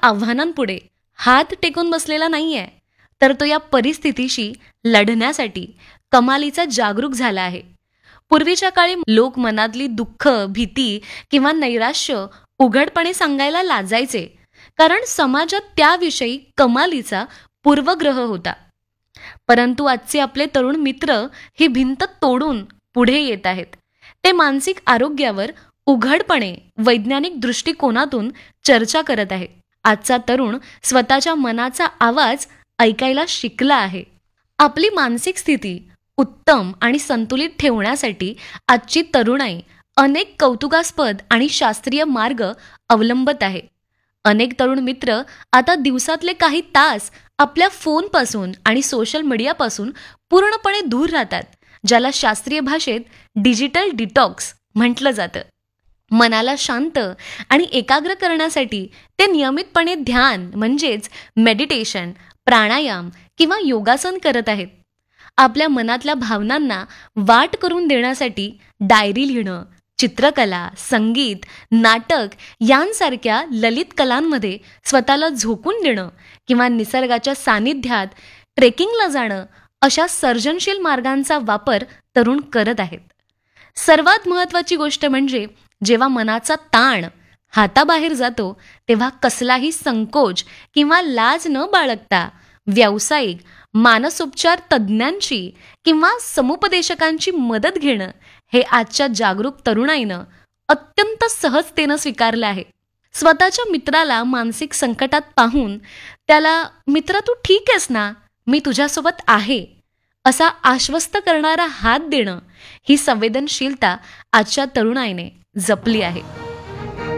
आव्हानांपुढे हात टेकून बसलेला नाहीये, तर तो या परिस्थितीशी लढण्यासाठी कमालीचा जागरूक झाला आहे. पूर्वीच्या काळी लोक मनातली दुःख, भीती किंवा नैराश्य उघडपणे सांगायला लाजायचे, कारण समाजात त्याविषयी कमालीचा पूर्वग्रह होता. परंतु आजचे आपले तरुण मित्र ही भिंत तोडून पुढे येत आहेत. ते मानसिक आरोग्यावर उघडपणे वैज्ञानिक दृष्टिकोनातून चर्चा करत आहेत. आजचा तरुण स्वतःच्या मनाचा आवाज ऐकायला शिकला आहे. आपली मानसिक स्थिती उत्तम आणि संतुलित ठेवण्यासाठी आजची तरुणाई अनेक कौतुकास्पद आणि शास्त्रीय मार्ग अवलंबत आहे. अनेक तरुण मित्र आता दिवसातले काही तास आपल्या फोनपासून आणि सोशल मीडियापासून पूर्णपणे दूर राहतात, ज्याला शास्त्रीय भाषेत डिजिटल डिटॉक्स म्हटलं जातं. मनाला शांत आणि एकाग्र करण्यासाठी ते नियमितपणे ध्यान म्हणजेच मेडिटेशन, प्राणायाम किंवा योगासन करत आहेत. आपल्या मनातल्या भावनांना वाट करून देण्यासाठी डायरी लिहिणं, चित्रकला, संगीत, नाटक यांसारख्या ललित कलांमध्ये स्वतःला झोकून देणं किंवा निसर्गाच्या सानिध्यात ट्रेकिंगला जाणं अशा सर्जनशील मार्गांचा वापर तरुण करत आहेत. सर्वात महत्त्वाची गोष्ट म्हणजे जेव्हा मनाचा ताण हाताबाहेर जातो तेव्हा कसलाही संकोच किंवा लाज न बाळगता व्यावसायिक, मानसोपचार तज्ज्ञांची किंवा समुपदेशकांची मदत घेणं हे आजच्या जागरूक तरुणाईनं अत्यंत सहजतेनं स्वीकारलं आहे. स्वतःच्या मित्राला मानसिक संकटात पाहून त्याला "मित्र, तू ठीक आहेस ना? मी तुझ्यासोबत आहे" असा आश्वस्त करणारा हात देणं ही संवेदनशीलता आजच्या तरुणाईने जपली आहे.